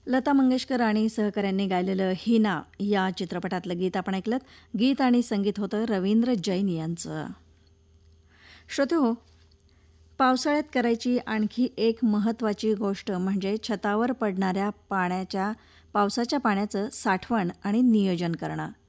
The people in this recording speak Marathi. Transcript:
लता मंगेशकर आणि सहकाऱ्यांनी गायलेलं हिना या चित्रपटातलं गीत आपण ऐकलं. गीत आणि संगीत होतं रवींद्र जैन यांचं. श्रोतेहो, पावसाळ्यात करायची आणखी एक महत्त्वाची गोष्ट म्हणजे छतावर पडणाऱ्या पावसाच्या पाण्याचं साठवण आणि नियोजन करणं.